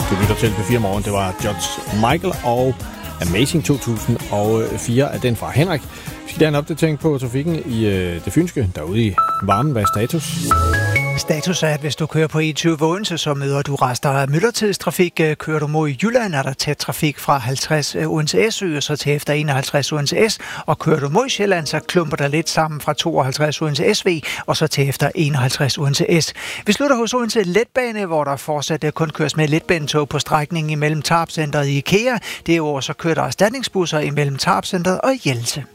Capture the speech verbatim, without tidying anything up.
Du lytter til P fire Morgen. Det var George Michael og Amazing to tusind og fire af den fra Henrik. Vi skal have en opdatering på trafikken i øh, det fynske, derude i varmen. Hvad er status? Status er, at hvis du kører på E tyve Odense, så møder du rester af myldretidstrafik. Kører du mod Jylland, er der tæt trafik fra halvtreds Odense S, og så til efter enoghalvtreds Odense S. Og kører du mod Sjælland, så klumper der lidt sammen fra tooghalvtreds Odense S V, og så til efter enoghalvtreds Odense S. Vi slutter hos Odense Letbane, hvor der fortsat kun køres med letbanetog på strækningen imellem Tarpcenteret i IKEA. Det er jo så kører der erstatningsbusser imellem Tarpcenteret og Hjelse.